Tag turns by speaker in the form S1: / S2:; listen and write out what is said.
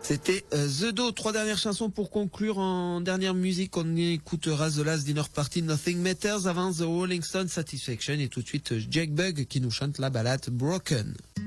S1: C'était The Do. 3 dernières chansons pour conclure. En dernière musique, on écoutera The Last Dinner Party, Nothing Matters, avant The Rolling Stones, Satisfaction, et tout de suite Jake Bugg qui nous chante la ballade Broken.